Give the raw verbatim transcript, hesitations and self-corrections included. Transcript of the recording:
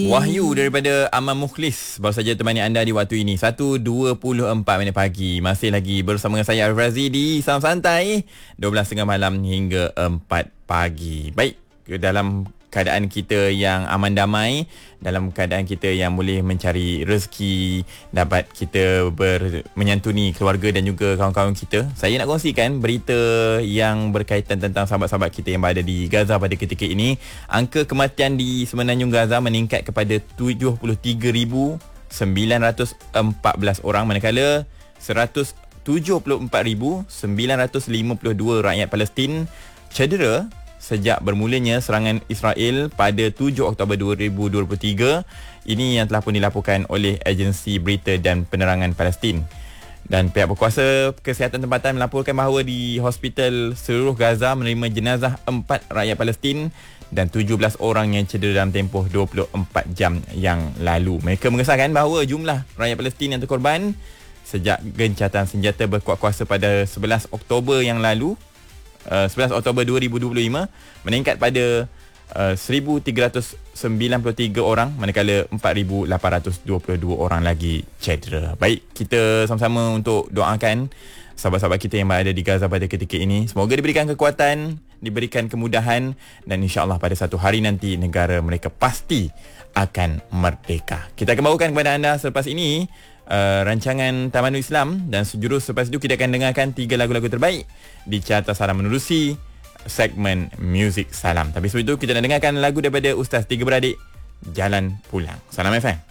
Wahyu daripada Aman Mukhlis baru saja temani anda di waktu ini satu dua puluh empat minit pagi. Masih lagi bersama saya Arif Razi di Salam Santai dua belas tiga puluh malam hingga empat pagi. Baik, dalam keadaan kita yang aman damai, dalam keadaan kita yang boleh mencari rezeki, dapat kita ber, menyantuni keluarga dan juga kawan-kawan kita. Saya nak kongsikan berita yang berkaitan tentang sahabat-sahabat kita yang berada di Gaza pada ketika ini. Angka kematian di Semenanjung Gaza meningkat kepada tujuh puluh tiga ribu sembilan ratus empat belas orang, manakala seratus tujuh puluh empat ribu sembilan ratus lima puluh dua rakyat Palestin cedera sejak bermulanya serangan Israel pada tujuh Oktober dua ribu dua puluh tiga. Ini yang telah pun dilaporkan oleh agensi berita dan penerangan Palestin. Dan pihak berkuasa kesihatan tempatan melaporkan bahawa di hospital seluruh Gaza menerima jenazah empat rakyat Palestin dan tujuh belas orang yang cedera dalam tempoh dua puluh empat jam yang lalu. Mereka mengesahkan bahawa jumlah rakyat Palestin yang terkorban sejak gencatan senjata berkuat kuasa pada sebelas Oktober yang lalu, Uh, sebelas Oktober dua ribu dua puluh lima meningkat pada uh, seribu tiga ratus sembilan puluh tiga orang, manakala empat ribu lapan ratus dua puluh dua orang lagi cedera. Baik, kita sama-sama untuk doakan sahabat-sahabat kita yang berada di Gaza pada ketika ini. Semoga diberikan kekuatan, diberikan kemudahan, dan insya-Allah pada satu hari nanti negara mereka pasti akan merdeka. Kita akan bawakan kepada anda selepas ini Uh, rancangan Tamanul Islam, dan sejurus selepas itu kita akan dengarkan tiga lagu-lagu terbaik di Carta Salam menerusi segmen Muzik Salam. Tapi sebelum itu kita nak dengarkan lagu daripada Ustaz Tiga Beradik, Jalan Pulang. Salam F M.